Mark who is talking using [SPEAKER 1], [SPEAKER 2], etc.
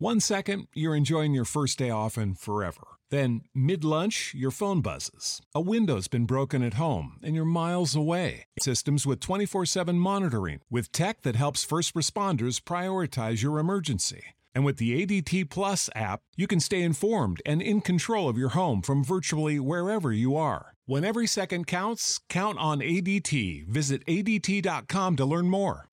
[SPEAKER 1] 1 second, you're enjoying your first day off and forever. Then, mid-lunch, your phone buzzes. A window's been broken at home, and you're miles away. Systems with 24/7 monitoring, with tech that helps first responders prioritize your emergency. And with the ADT Plus app, you can stay informed and in control of your home from virtually wherever you are. When every second counts, count on ADT. Visit ADT.com to learn more.